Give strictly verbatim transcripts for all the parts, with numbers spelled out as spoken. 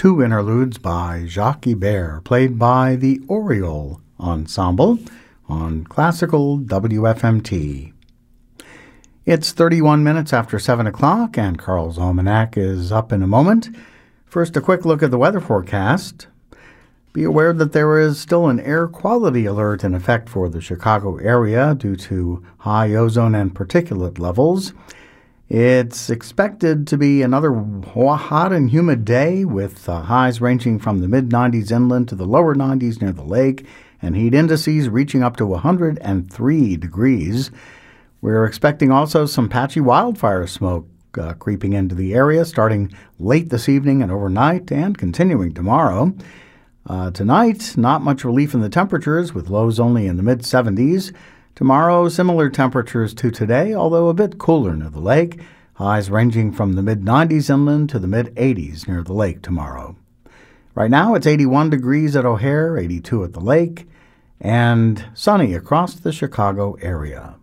two interludes by Jacques Ibert, played by the Oriole Ensemble on Classical W F M T. It's thirty-one minutes after seven o'clock, and Carl's Almanac is up in a moment. First, a quick look at the weather forecast. Be aware that there is still an air quality alert in effect for the Chicago area due to high ozone and particulate levels. It's expected to be another hot and humid day with uh, highs ranging from the mid nineties inland to the lower nineties near the lake and heat indices reaching up to one hundred three degrees. We're expecting also some patchy wildfire smoke uh, creeping into the area starting late this evening and overnight and continuing tomorrow. Uh, tonight, not much relief in the temperatures with lows only in the mid seventies. Tomorrow, similar temperatures to today, although a bit cooler near the lake. Highs ranging from the mid nineties inland to the mid eighties near the lake tomorrow. Right now, it's eighty-one degrees at O'Hare, eighty-two at the lake, and sunny across the Chicago area.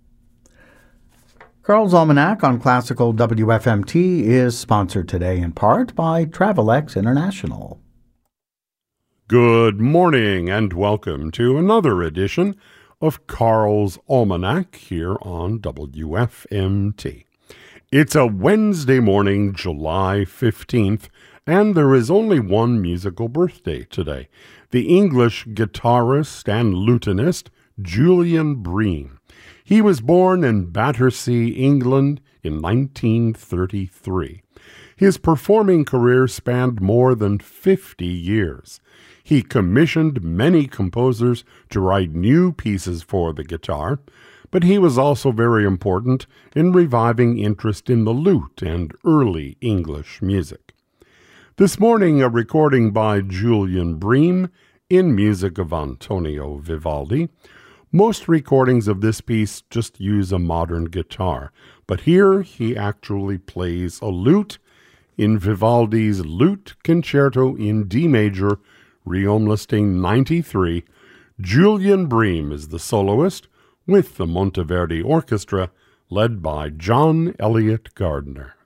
Carl's Almanac on Classical W F M T is sponsored today in part by Travelex International. Good morning and welcome to another edition of Carl's Almanac here on W F M T. It's a Wednesday morning, July fifteenth, and there is only one musical birthday today. The English guitarist and lutenist Julian Bream. He was born in Battersea, England in nineteen thirty-three. His performing career spanned more than fifty years. He commissioned many composers to write new pieces for the guitar, but he was also very important in reviving interest in the lute and early English music. This morning, a recording by Julian Bream in music of Antonio Vivaldi. Most recordings of this piece just use a modern guitar, but here he actually plays a lute in Vivaldi's Lute Concerto in D major, Reom listing ninety-three. Julian Bream is the soloist with the Monteverdi Orchestra led by John Elliott Gardner.